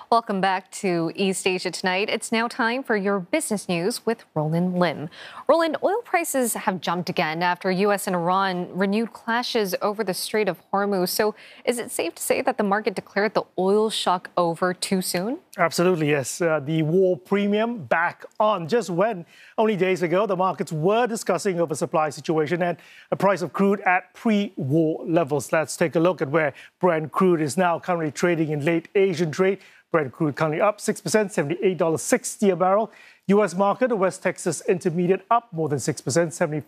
Welcome back to East Asia Tonight. It's now time for your business news with Roland Lim. Roland, oil prices have jumped again after U.S. and Iran renewed clashes over the Strait of Hormuz. So is it safe to say that the market declared the oil shock over too soon? Absolutely, yes. The war premium back on just when only days ago the markets were discussing over supply situation and a price of crude at pre-war levels. Let's take a look at where Brent crude is now currently trading in late Asian trade. Brent crude currently up 6%, $78.60 a barrel. U.S. market, the West Texas Intermediate up more than 6%,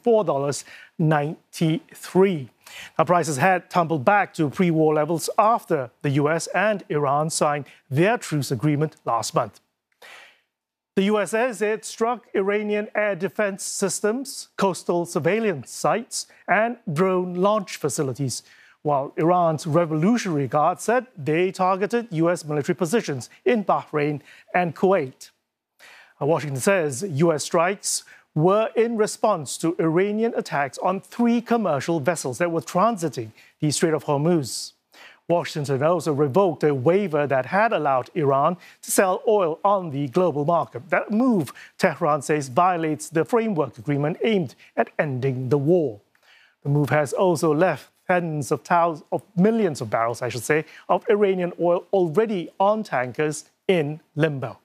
$74.93. Now, prices had tumbled back to pre-war levels after the U.S. and Iran signed their truce agreement last month. The U.S. says it struck Iranian air defense systems, coastal surveillance sites, and drone launch facilities, while Iran's Revolutionary Guard said they targeted U.S. military positions in Bahrain and Kuwait. Washington says U.S. strikes were in response to Iranian attacks on 3 commercial vessels that were transiting the Strait of Hormuz. Washington also revoked a waiver that had allowed Iran to sell oil on the global market. That move, Tehran says, violates the framework agreement aimed at ending the war. The move has also left tens of millions of barrels, of Iranian oil already on tankers in limbo.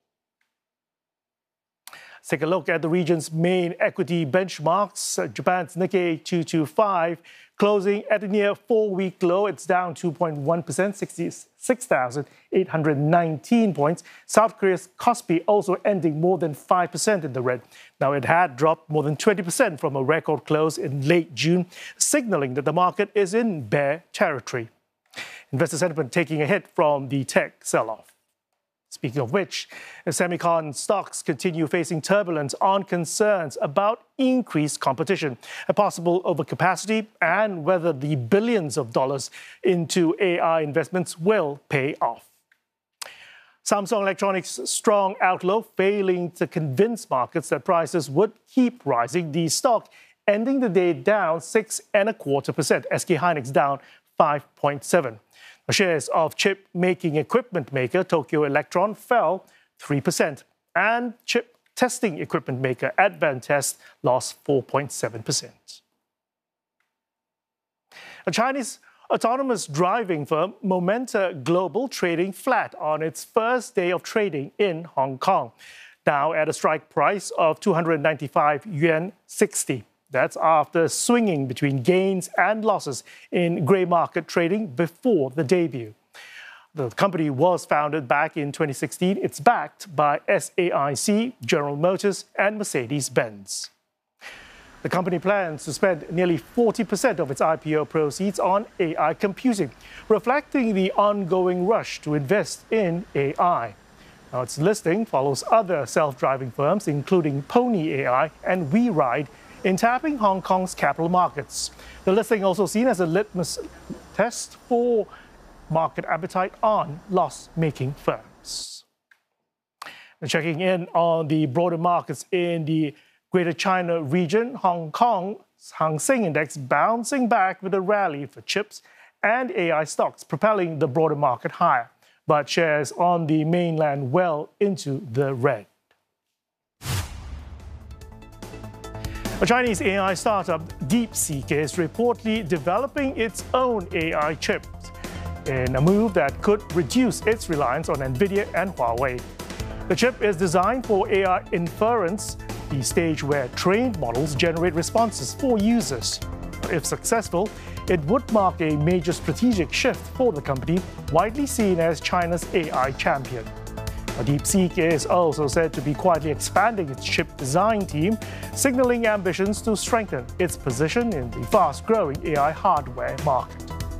Let's take a look at the region's main equity benchmarks. Japan's Nikkei 225 closing at a near 4-week low. It's down 2.1%, 66,819 points. South Korea's Kospi also ending more than 5% in the red. Now, it had dropped more than 20% from a record close in late June, signaling that the market is in bear territory. Investor sentiment taking a hit from the tech sell-off. Speaking of which, semicon stocks continue facing turbulence on concerns about increased competition, a possible overcapacity, and whether the billions of dollars into AI investments will pay off. Samsung Electronics' strong outlook failing to convince markets that prices would keep rising. The stock ending the day down 6.25%. SK Hynix down 5.7%. Shares of chip-making equipment maker Tokyo Electron fell 3%, and chip testing equipment maker Advantest lost 4.7%. A Chinese autonomous driving firm, Momenta Global, trading flat on its first day of trading in Hong Kong, now at a strike price of 295 yuan 60. That's after swinging between gains and losses in grey market trading before the debut. The company was founded back in 2016. It's backed by SAIC, General Motors, and Mercedes-Benz. The company plans to spend nearly 40% of its IPO proceeds on AI computing, reflecting the ongoing rush to invest in AI. Now, its listing follows other self-driving firms, including Pony AI and WeRide, in tapping Hong Kong's capital markets. The listing also seen as a litmus test for market appetite on loss-making firms. And checking in on the broader markets in the Greater China region, Hong Kong's Hang Seng Index bouncing back with a rally for chips and AI stocks, propelling the broader market higher, but shares on the mainland well into the red. A Chinese AI startup, DeepSeek, is reportedly developing its own AI chips in a move that could reduce its reliance on NVIDIA and Huawei. The chip is designed for AI inference, the stage where trained models generate responses for users. If successful, it would mark a major strategic shift for the company, widely seen as China's AI champion. DeepSeek is also said to be quietly expanding its chip design team, signaling ambitions to strengthen its position in the fast-growing AI hardware market.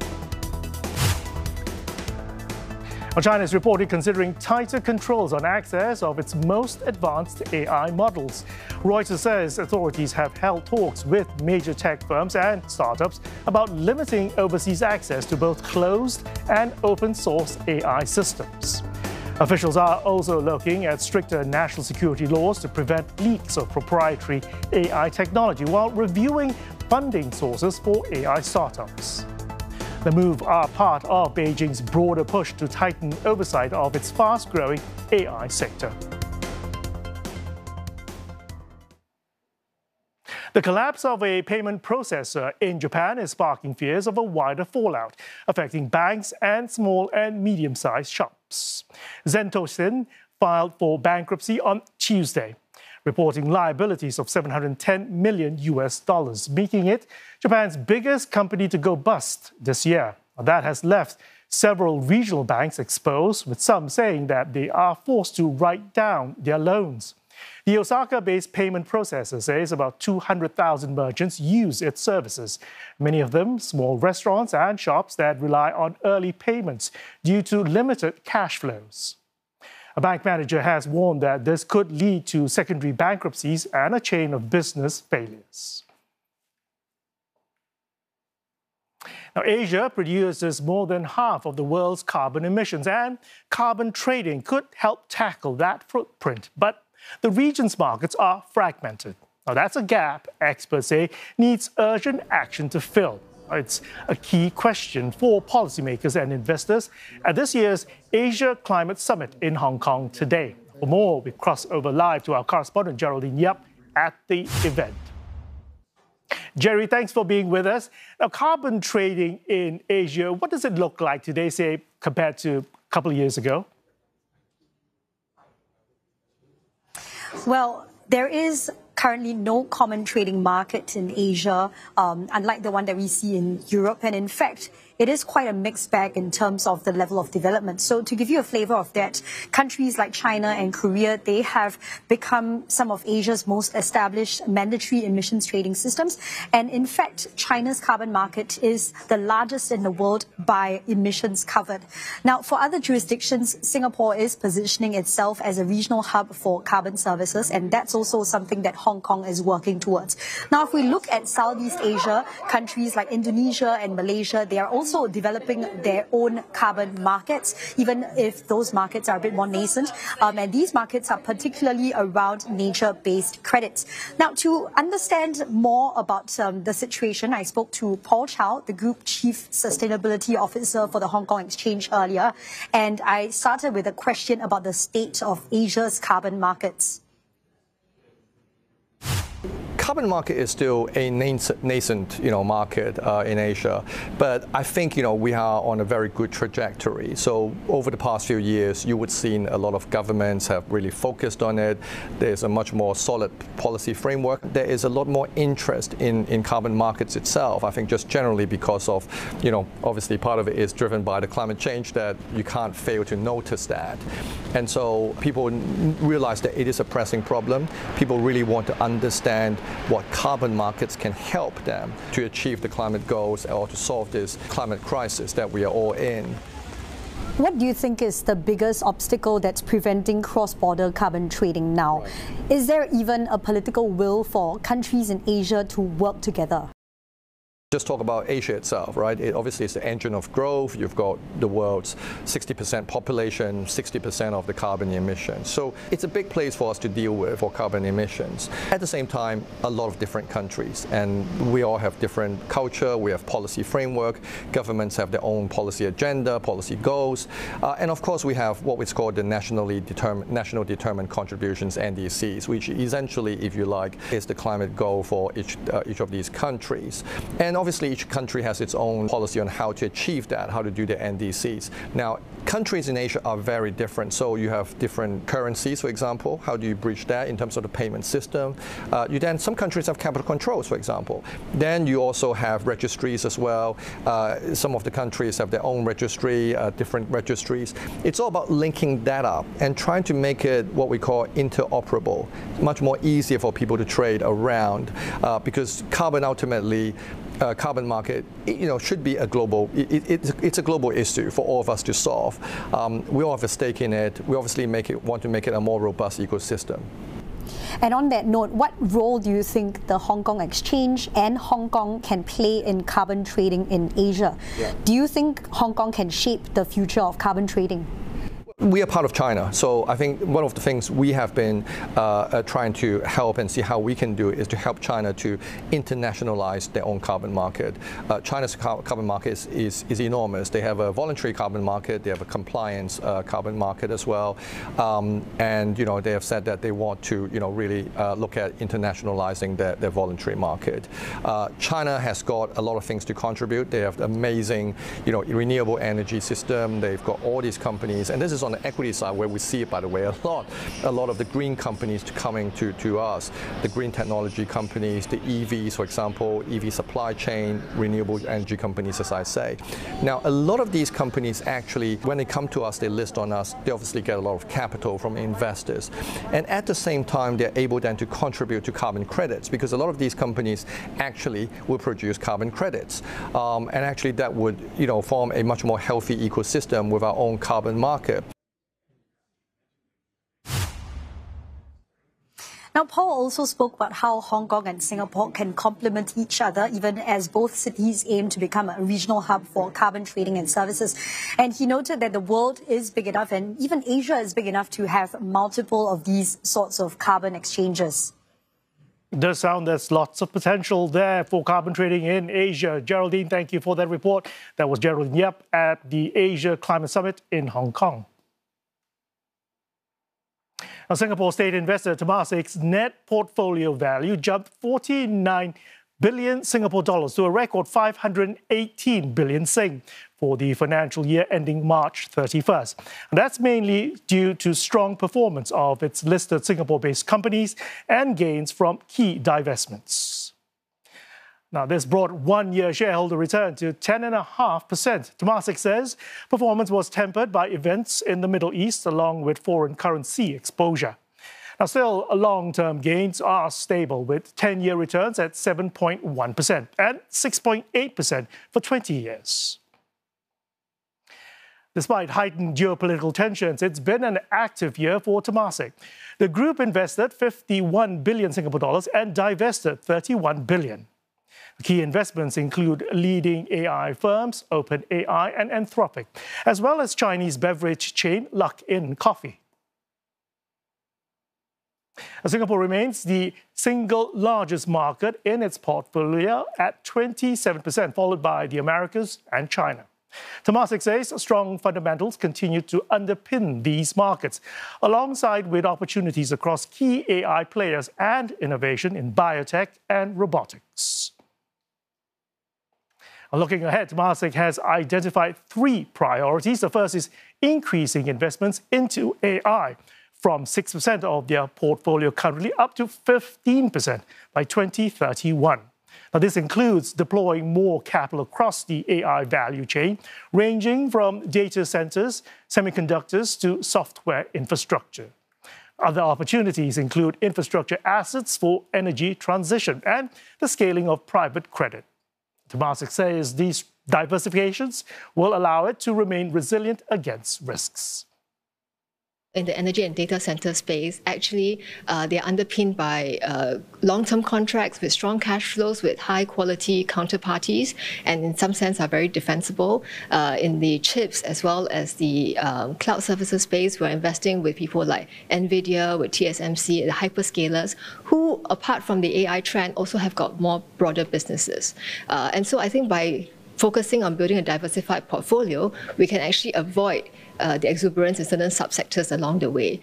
China is reportedly considering tighter controls on access of its most advanced AI models. Reuters says authorities have held talks with major tech firms and startups about limiting overseas access to both closed and open-source AI systems. Officials are also looking at stricter national security laws to prevent leaks of proprietary AI technology while reviewing funding sources for AI startups. The move are part of Beijing's broader push to tighten oversight of its fast-growing AI sector. The collapse of a payment processor in Japan is sparking fears of a wider fallout, affecting banks and small and medium-sized shops. Zentoshin filed for bankruptcy on Tuesday, reporting liabilities of $710 million, making it Japan's biggest company to go bust this year. That has left several regional banks exposed, with some saying that they are forced to write down their loans. The Osaka-based payment processor says about 200,000 merchants use its services, many of them small restaurants and shops that rely on early payments due to limited cash flows. A bank manager has warned that this could lead to secondary bankruptcies and a chain of business failures. Now, Asia produces more than half of the world's carbon emissions, and carbon trading could help tackle that footprint. But the region's markets are fragmented. Now, that's a gap experts say needs urgent action to fill. It's a key question for policymakers and investors at this year's Asia Climate Summit in Hong Kong today. For more, we cross over live to our correspondent Geraldine Yap at the event. Jerry, thanks for being with us. Now, carbon trading in Asia, what does it look like today, say, compared to a couple of years ago? Well, there is currently no common trading market in Asia, unlike the one that we see in Europe. And in fact, it is quite a mixed bag in terms of the level of development. So to give you a flavor of that, countries like China and Korea, they have become some of Asia's most established mandatory emissions trading systems. And in fact, China's carbon market is the largest in the world by emissions covered. Now, for other jurisdictions, Singapore is positioning itself as a regional hub for carbon services, and that's also something that Hong Kong is working towards. Now, if we look at Southeast Asia, countries like Indonesia and Malaysia, they are also developing their own carbon markets, even if those markets are a bit more nascent. And these markets are particularly around nature-based credits. Now, to understand more about the situation, I spoke to Paul Chow, the Group Chief Sustainability Officer for the Hong Kong Exchange earlier. And I started with a question about the state of Asia's carbon markets. Carbon market is still a nascent, market in Asia, but I think, we are on a very good trajectory. So over the past few years, you would see a lot of governments have really focused on it. There's a much more solid policy framework. There is a lot more interest in carbon markets itself. I think just generally because of, obviously part of it is driven by the climate change that you can't fail to notice that. And so people realize that it is a pressing problem. People really want to understand what carbon markets can help them to achieve the climate goals or to solve this climate crisis that we are all in. What do you think is the biggest obstacle that's preventing cross-border carbon trading now? Right. Is there even a political will for countries in Asia to work together? Just talk about Asia itself, right? It obviously is the engine of growth. You've got the world's 60% population, 60% of the carbon emissions. So it's a big place for us to deal with for carbon emissions. At the same time, a lot of different countries, and we all have different culture, we have policy framework, governments have their own policy agenda, policy goals, and of course we have what is called the national determined contributions, NDCs, which essentially, if you like, is the climate goal for each of these countries. And obviously, each country has its own policy on how to achieve that, how to do the NDCs. Now, countries in Asia are very different. So you have different currencies, for example. How do you bridge that in terms of the payment system? Some countries have capital controls, for example. Then you also have registries as well. Some of the countries have their own registry, different registries. It's all about linking that up and trying to make it what we call interoperable, much more easier for people to trade around, because carbon ultimately, carbon market, should be a global. It's a global issue for all of us to solve. We all have a stake in it. We obviously want to make it a more robust ecosystem. And on that note, what role do you think the Hong Kong Exchange and Hong Kong can play in carbon trading in Asia? Yeah. Do you think Hong Kong can shape the future of carbon trading? We are part of China, so I think one of the things we have been trying to help and see how we can do is to help China to internationalize their own carbon market. China's carbon market is enormous. They have a voluntary carbon market, they have a compliance carbon market as well, and they have said that they want to really look at internationalizing their voluntary market. China has got a lot of things to contribute. They have amazing renewable energy system. They've got all these companies, and this is on the equity side where we see it, by the way, a lot of the green companies coming to us, the green technology companies, the EVs, for example, EV supply chain, renewable energy companies, as I say. Now, a lot of these companies actually, when they come to us, they list on us, they obviously get a lot of capital from investors. And at the same time, they're able then to contribute to carbon credits, because a lot of these companies actually will produce carbon credits. And actually that would form a much more healthy ecosystem with our own carbon market. Now, Paul also spoke about how Hong Kong and Singapore can complement each other, even as both cities aim to become a regional hub for carbon trading and services. And he noted that the world is big enough, and even Asia is big enough to have multiple of these sorts of carbon exchanges. It does sound there's lots of potential there for carbon trading in Asia. Geraldine, thank you for that report. That was Geraldine Yap at the Asia Climate Summit in Hong Kong. Now, Singapore state investor Temasek's net portfolio value jumped 49 billion Singapore dollars to a record 518 billion Sing for the financial year ending March 31st. And that's mainly due to strong performance of its listed Singapore-based companies and gains from key divestments. Now, this brought one-year shareholder return to 10.5%. Temasek says performance was tempered by events in the Middle East along with foreign currency exposure. Now, still, long-term gains are stable, with 10-year returns at 7.1% and 6.8% for 20 years. Despite heightened geopolitical tensions, it's been an active year for Temasek. The group invested 51 billion Singapore dollars and divested 31 billion. Key investments include leading AI firms, OpenAI and Anthropic, as well as Chinese beverage chain Luckin Coffee. Singapore remains the single largest market in its portfolio at 27%, followed by the Americas and China. Temasek says strong fundamentals continue to underpin these markets, alongside with opportunities across key AI players and innovation in biotech and robotics. Looking ahead, Temasek has identified 3 priorities. The first is increasing investments into AI from 6% of their portfolio currently up to 15% by 2031. Now, this includes deploying more capital across the AI value chain, ranging from data centers, semiconductors to software infrastructure. Other opportunities include infrastructure assets for energy transition and the scaling of private credit. Temasek says these diversifications will allow it to remain resilient against risks. In the energy and data center space, actually, they're underpinned by long-term contracts with strong cash flows, with high-quality counterparties, and in some sense are very defensible. In the chips as well as the cloud services space, we're investing with people like NVIDIA, with TSMC, the hyperscalers, who, apart from the AI trend, also have got more broader businesses. And so I think by focusing on building a diversified portfolio, we can actually avoid the exuberance in certain subsectors along the way.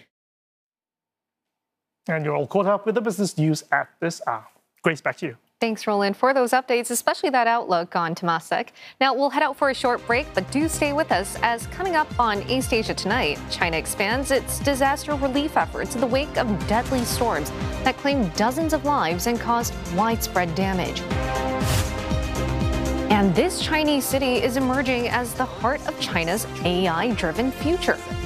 And you're all caught up with the business news at this hour. Grace, back to you. Thanks, Roland, for those updates, especially that outlook on Temasek. Now, we'll head out for a short break, but do stay with us, as coming up on East Asia Tonight, China expands its disaster relief efforts in the wake of deadly storms that claimed dozens of lives and caused widespread damage. And this Chinese city is emerging as the heart of China's AI-driven future.